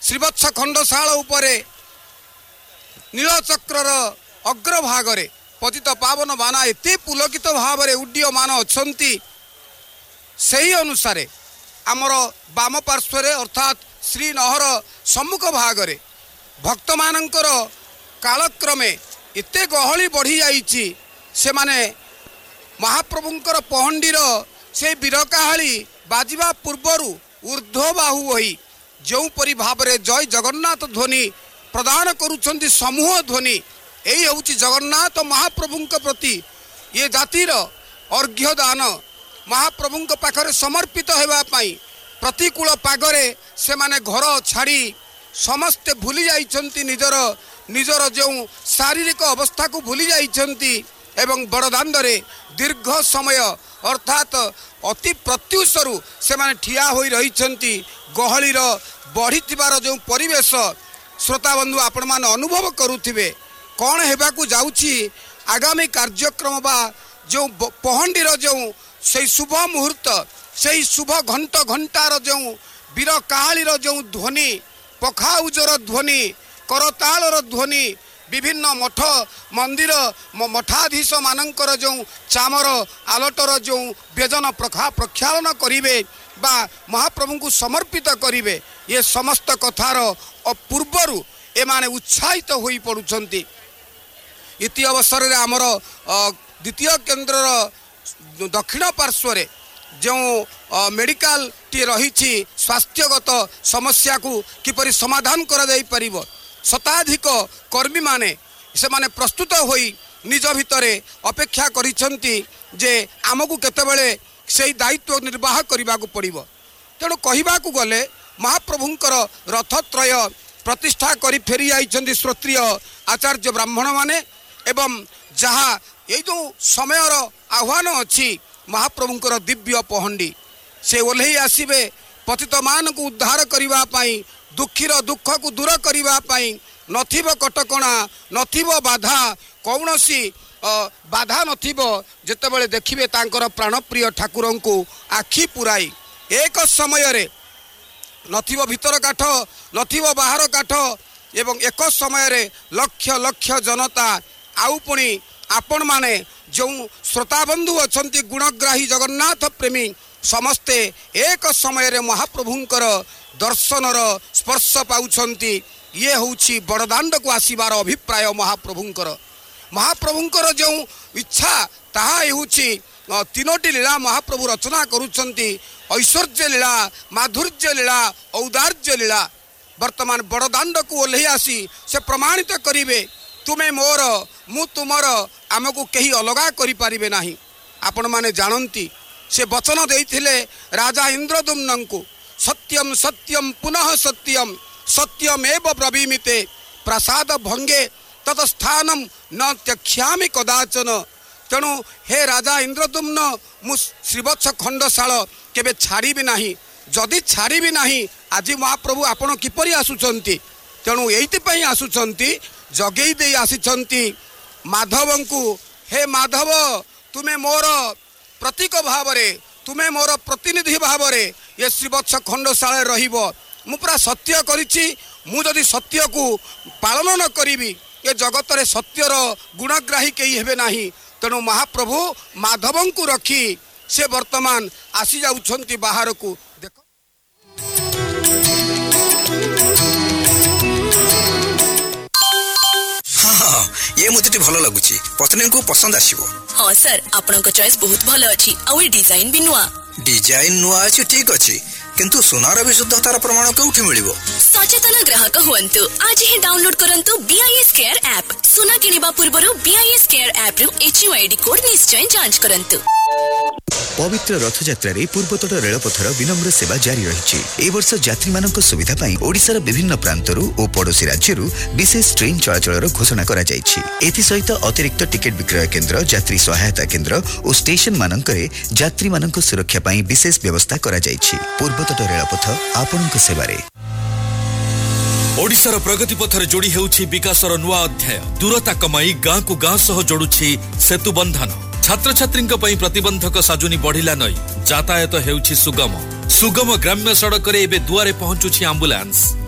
श्रीवत्स खंडशाला उपरे नीलचक्रर अग्रभागे पतित पावन बाना एते पुलकित भाव में उड्डीयमान अच्छी से अनुसार आमर बाम पार्श्व अर्थात श्रीनहर सम्मुख भागे भक्त मानकर कालक्रमे एते गहली बढ़ी जाइछि से माने महाप्रभुंकर पहंडीर से बीरकाहाली बाजिबा पूर्वरु ऊर्ध्वबाहु होई जो परि भाव में जय जगन्नाथ ध्वनि प्रदान करुछंती समूह ध्वनि यही हूँ जगन्नाथ महाप्रभुंक प्रति ये जातिर अर्घ्य दान महाप्रभुंक पाखरे समर्पित होगापाई प्रतिकूल पागरे से माने घर छाड़ी समस्ते भूली जाइछंती निजर निजर जो शारीरिक अवस्था को भूली जाइछंती एवं बड़दांडरे दीर्घ समय अर्थात अति प्रत्युषरु से माने ठिया होई रहिछंती गहलीर बढ़ीथिबार जो परिवेश श्रोता बंधु आपण माने अनुभव करुथिबे कौन हेबाकू जाउछि आगामी कार्यक्रम बा जो पहंडीर जो से शुभ मुहूर्त से शुभ घंटार जो वीर काहालीर जो ध्वनि पखाउजर ध्वनि करतालर ध्वनि विभिन्न मठ मंदिर मठाधीश मानकर जो चामर आलटर जो व्यजन प्रक्षालन करिवे बा महाप्रभु को समर्पित करिवे ये समस्त कथार पूर्वरु एमाने उत्साहित होई पड़ुछंती। इति अवसर रे आमर द्वितीय केन्द्र दक्षिण पार्श्व जो मेडिकल टी रही स्वास्थ्यगत समस्या को किपरि समाधान करा जाई परिबो शताधिक कर्मी माने से माने प्रस्तुत होई निज भितरे अपेक्षा करिसंती जे आमको केतेबेले सेही दायित्व निर्वाह करबा को पड़िबो। तेणु कहिबाकू गले महाप्रभुंकर रथत्रय प्रतिष्ठा करी फेरी आइछंती श्रोत्रिय आचार्य ब्राह्मण माने एवं जहाँ ये जो समयर आह्वान अच्छी महाप्रभुंकर दिव्य पहंडी से ओल्हे आसबे पतित मान को उद्धार करने दुखीर दुख को दूर करने नथिबो कटकणा नथिबो बाधा कौन सी बाधा नथिबो जेतेबेले देखिबे तांकर प्राणप्रिय ठाकुर को आखि पुराई एक समय रे नथिबो भीतर काठ नथिबो बाहर काठ एवं एक समय रे लक्ष लक्ष जनता आउ पुणी आपण माने जो श्रोताबंधु अच्छी गुणग्राही जगन्नाथ प्रेमी समस्ते एक समय रे महाप्रभुंकर दर्शनर स्पर्श पाउछंती ये होउछि बड़दांड को आसीबार अभिप्राय महाप्रभुंकर जो इच्छा ताहा होउछि तीनोटी लीला महाप्रभु रचना करुछंती ऐश्वर्य लीला माधुर्य लीला औदार्य लीला वर्तमान बड़दांड को ओल्हे आसी से प्रमाणित करिवे तुमे मोर मु तुमर आमको कहीं अलगा करि पारिबे नाही। आपण माने जानंती से वचन देइथिले राजा इंद्रदुम्न को सत्यम सत्यम पुनः सत्यम सत्यमेव ब्रवीमिते प्रसाद भंगे ततस्थानम न त्यक्ष्यामि कदाचन। तेणु हे राजा इंद्रदुम्न मु श्रीवत्स खंडशाला केबे छाड़ीबी नाही जदि छाड़ीबी नाही आज महाप्रभु आपण किपरि आसुचंती तेणु एइति आसुचंती जगेई दे आसीचंती माधव को हे माधव तुमे मोर प्रतीक भाव रे तुमे मोर प्रतिनिधि भाव रे ये श्रीवत्स खंडशाला रहिबो मु पूरा सत्य करिछि मु जदि सत्य को पालन न करिबी ये जगत रे सत्यर गुणग्राही केही हेबे नाही। तेणु महाप्रभु माधव को रखी से वर्तमान आसी जाउछंती बाहर को देखो ये मुझे भल लगुच पत्नी को पसंद आसीबो। हाँ सर आपनका चॉइस बहुत भल अछि आ डिजाइन भी नुआ अछि ठीक अछि किंतु सुनार विशुद्धतार प्रमाण कोठी मिलिबो। सचेतन ग्राहक हुअन्तु आज ही डाउनलोड करंतु BIS केयर ऐप सुना किनिबा पूर्वरु BIS केयर ऐप रु HUID कोड निश्चय जांच करंतु। पवित्र रथयात्रा रे पूर्वतट रेलपथर विनम्र सेवा जारी रही। ए वर्ष यात्री मानक सुविधा पाई ओडिशार विभिन्न प्रांतरु ओ पड़ोसी राज्यरु विशेष ट्रेन चलाचलर घोषणा करा जायछि। एथि सहित अतिरिक्त टिकेट विक्रय केन्द्र यात्री सहायता केन्द्र और स्टेशन मानकरे यात्री मानक सुरक्षा पाई विशेष व्यवस्था करा जायछि। पूर्वतट रेलपथ आपनक सेवारे। ओडिशार प्रगति पथरे जोड़ी हेउछि विकासर नुआ अध्याय दूरता कमाई गाँ को गाँ सह जोड़ुछि सेतु बंधन। छात्र छात्री प्रतिबंधक साजुनी बढ़िला नई यातायात हेउछि सुगम ग्राम्य सड़क रे एबे दुआरे पहुंचुछि एम्बुलेंस।